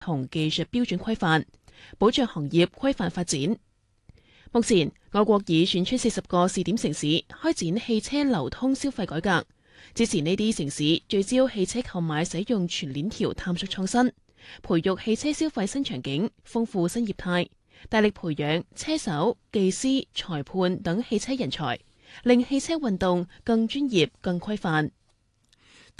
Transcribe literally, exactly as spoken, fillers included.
同技術標準規範，保障行業規範發展。目前，我國已選出四十個試點城市，開展汽車流通消費改革。支持呢啲城市聚焦汽車購買使用全鏈條探索創新，培育汽車消費新場景，豐富新業態，大力培養車手、技師、裁判等汽車人才，令汽車運動更專業、更規範。